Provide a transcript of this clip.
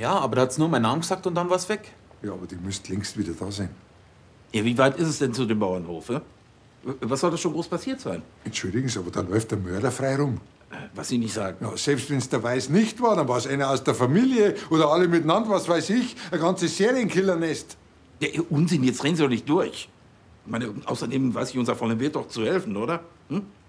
Ja, aber da hat's nur meinen Namen gesagt und dann war's weg. Ja, aber die müsste längst wieder da sein. Ja, wie weit ist es denn zu dem Bauernhof? Was soll da schon groß passiert sein? Entschuldigen Sie, aber da läuft der Mörder frei rum. Was Sie nicht sagen. Ja, selbst wenn es der Weiß nicht war, dann war es einer aus der Familie oder alle miteinander, was weiß ich. Ein ganzes Serienkillernest. Ja, Unsinn, jetzt rennen Sie doch nicht durch. Ich meine, außerdem weiß ich unser Vollen Wirt doch zu helfen, oder? Hm?